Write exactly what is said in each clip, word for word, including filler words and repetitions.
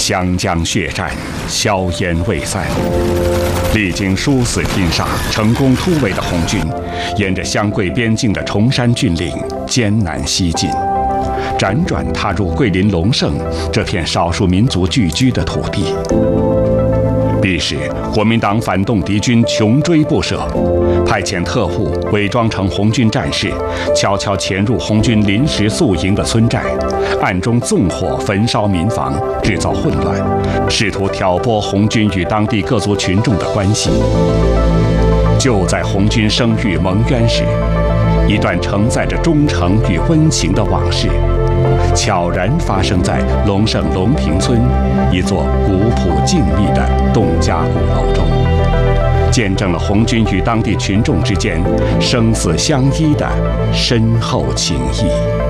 湘江血战，硝烟未散。历经殊死拼杀，成功突围的红军，沿着湘桂边境的崇山峻岭艰难西进，辗转踏入桂林龙胜这片少数民族聚居的土地。彼时，国民党反动敌军穷追不舍，派遣特务伪装成红军战士，悄悄潜入红军临时宿营的村寨，暗中纵火焚烧民房，制造混乱，试图挑拨红军与当地各族群众的关系。就在红军声誉蒙冤时，一段承载着忠诚与温情的往事，悄然发生在龙胜龙平村一座古朴静谧的侗家鼓楼中，见证了红军与当地群众之间生死相依的深厚情谊。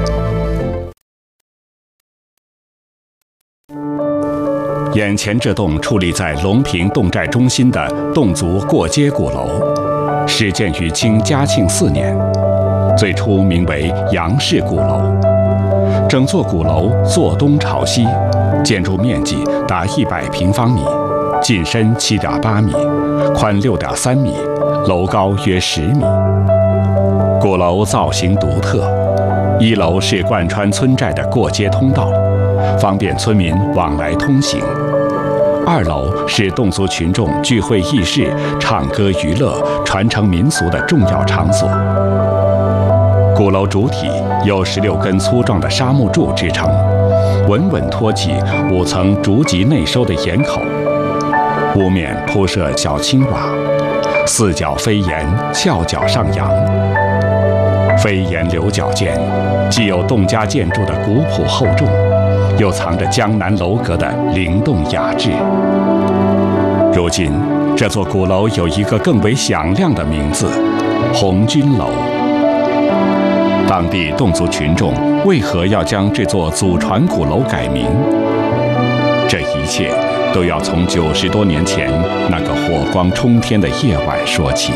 眼前这栋矗立在龙平侗寨中心的侗族过街鼓楼，始建于清嘉庆四年，最初名为杨氏鼓楼。整座鼓楼坐东朝西，建筑面积达一百平方米，进深七点八米，宽六点三米，楼高约十米。鼓楼造型独特，一楼是贯穿村寨的过街通道，方便村民往来通行。二楼是侗族群众聚会议事、唱歌娱乐、传承民俗的重要场所。鼓楼主体由十六根粗壮的沙木柱支撑，稳稳托起五层逐级内收的檐口，屋面铺设小青瓦，四角飞檐，翘角上扬。飞檐流角间，既有侗家建筑的古朴厚重，又藏着江南楼阁的灵动雅致。如今，这座鼓楼有一个更为响亮的名字——红军楼。当地侗族群众为何要将这座祖传鼓楼改名？这一切都要从九十多年前那个火光冲天的夜晚说起。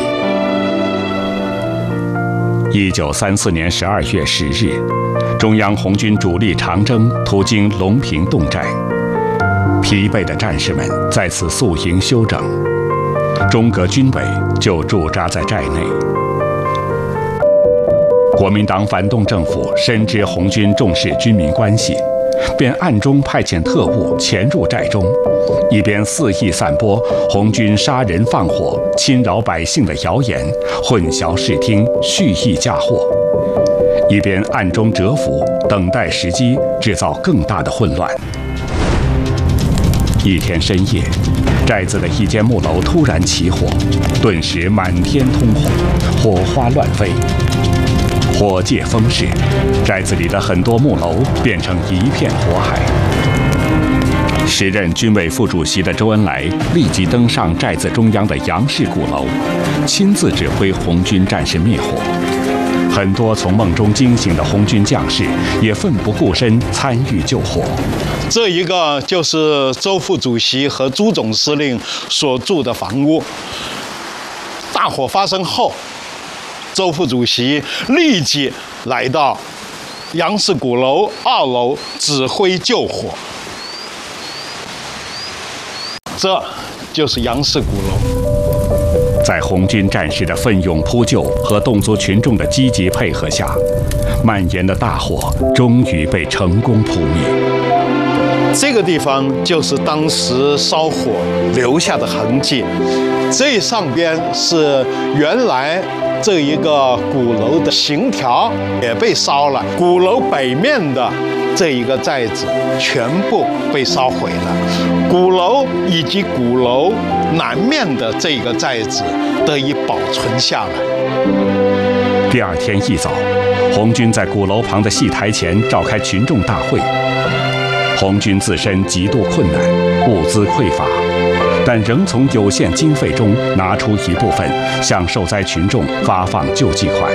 一九三四年十二月十日，中央红军主力长征途经龙平侗寨，疲惫的战士们在此宿营休整，中革军委就驻扎在寨内。国民党反动政府深知红军重视军民关系，便暗中派遣特务潜入寨中，一边肆意散播红军杀人放火、侵扰百姓的谣言，混淆视听，蓄意嫁祸，一边暗中蛰伏，等待时机，制造更大的混乱。一天深夜，寨子的一间木楼突然起火，顿时满天通红，火花乱飞。火借风势，寨子里的很多木楼变成一片火海。时任军委副主席的周恩来立即登上寨子中央的杨氏鼓楼，亲自指挥红军战士灭火。很多从梦中惊醒的红军将士也奋不顾身参与救火。 这一个就是周副主席和朱总司令所住的房屋。大火发生后，周副主席立即来到杨氏鼓楼二楼指挥救火。这就是杨氏鼓楼。 在红军战士的奋勇扑救和侗族群众的积极配合下，蔓延的大火终于被成功扑灭。 这个地方就是当时烧火留下的痕迹，这上边是原来这一个鼓楼的行条也被烧了，鼓楼北面的这一个寨子全部被烧毁了，鼓楼以及鼓楼南面的这个寨子得以保存下来。 第二天一早，红军在鼓楼旁的戏台前召开群众大会。红军自身极度困难，物资匮乏，但仍从有限经费中拿出一部分，向受灾群众发放救济款。